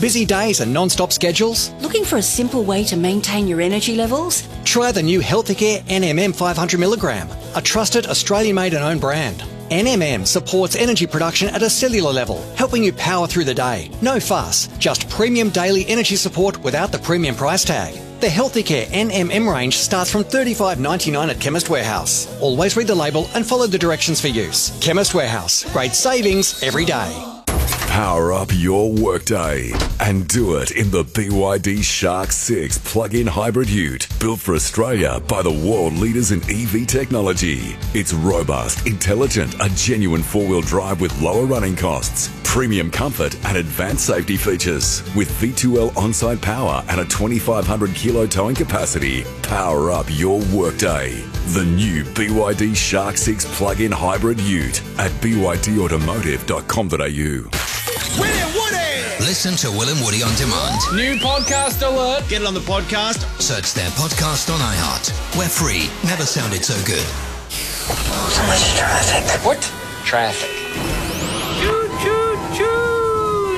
Busy days and non-stop schedules? Looking for a simple way to maintain your energy levels? Try the new Healthicare NMM 500mg, a trusted Australian-made and owned brand. NMM supports energy production at a cellular level, helping you power through the day. No fuss, just premium daily energy support without the premium price tag. The Healthicare NMM range starts from $35.99 at Chemist Warehouse. Always read the label and follow the directions for use. Chemist Warehouse, great savings every day. Power up your workday and do it in the BYD Shark 6 plug-in hybrid ute, built for Australia by the world leaders in EV technology. It's robust, intelligent, a genuine four-wheel drive with lower running costs, premium comfort and advanced safety features. With V2L on-site power and a 2,500 kilo towing capacity, power up your workday. The new BYD Shark 6 plug-in hybrid ute at bydautomotive.com.au. Will and Woody! Listen to Will and Woody on demand. New podcast alert. Get it on the podcast. Search their podcast on iHeart. We're free. Never sounded so good. So much traffic. What? Traffic. Choo, choo, choo.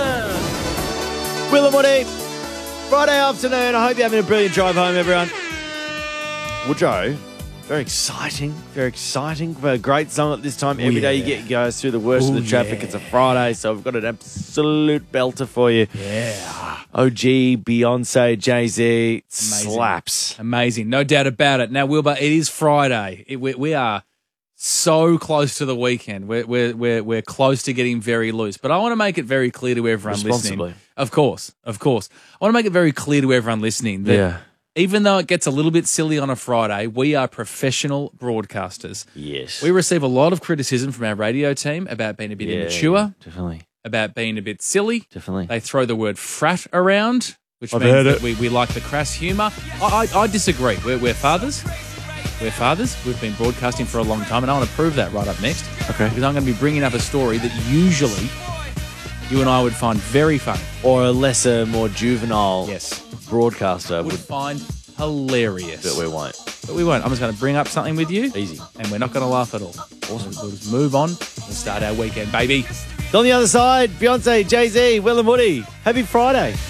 Will and Woody, Friday afternoon. I hope you're having a brilliant drive home, everyone. Woodrow, very exciting. A great song at this time. Every day you goes through the worst of the traffic. It's a Friday, so I've got an absolute belter for you. Yeah. OG, Beyonce, Jay-Z, slaps. Amazing. No doubt about it. Now, Wilbur, it is Friday. We are so close to the weekend. We're close to getting very loose. But I want to make it very clear to everyone listening. Of course. I want to make it very clear to everyone listening that even though it gets a little bit silly on a Friday, we are professional broadcasters. Yes. We receive a lot of criticism from our radio team about being a bit immature. Definitely. About being a bit silly. Definitely. They throw the word frat around, which means that we like the crass humour. I disagree. We're fathers. We're fathers. We've been broadcasting for a long time, and I want to prove that right up next. Okay. Because I'm going to be bringing up a story that usually you and I would find very funny. Or a lesser, more juvenile broadcaster would find hilarious. But we won't. I'm just going to bring up something with you. Easy. And we're not going to laugh at all. Awesome. We'll just move on and start our weekend, baby. On the other side, Beyonce, Jay-Z, Will and Woody. Happy Friday.